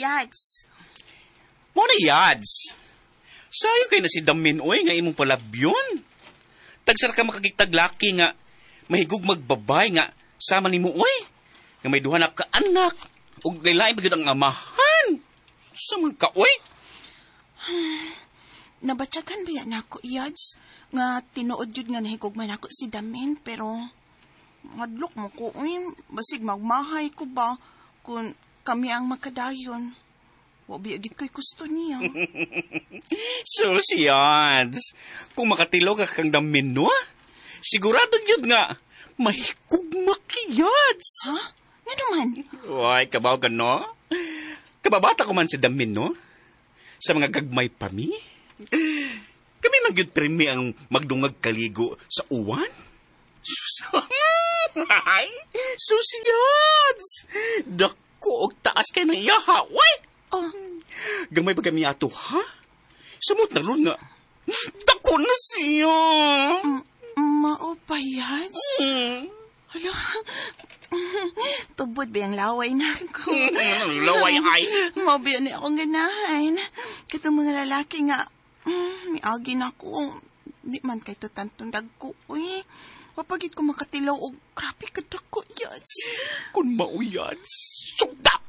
Yads. Mo na yads. Sayo kay na si Damin, oy, nga imong palabyon. Tagsar ka makakitaglaki nga, mahigog magbabay nga, sama ni mo, oy. Nga may duhanap ka anak, ug lain bagid ang amahan. Sama ka, oy. Nabatyagan ba yan ako, Yads? Nga tinuod yun nga nahigugman ako si Damin, pero madlok mo ko, basig magmahay ko ba kung kami ang makadayon. Wabi agit ko'y gusto niya. Sus, Yads. Kung makatilo ka kang Damin, no? Sigurado yun nga, mahigugma ki, Yads. Ha? Nga naman? Uy, kabaw ka, no? Kababata ko man si Damin, no? Sa mga gagmay pa mi. Kami magyud premi ang magdungag kaligo sa uwan. Susiyads! Dako og taas kay ng iyaha. Uy! Oh. Gamay pa kami ato, ha? Samot na ron nga. Dako na siya. Mao pa, Yads? Hala, tubod ba yung laway na ako? Laway ay. Mabiyan na akong ganahan. Katong mga lalaki nga, miagi na ako. Di man kay tutantong dagko. Uy, papagit ko makatilaw o grabe ka dako, Yads. Kung mauyads, sugda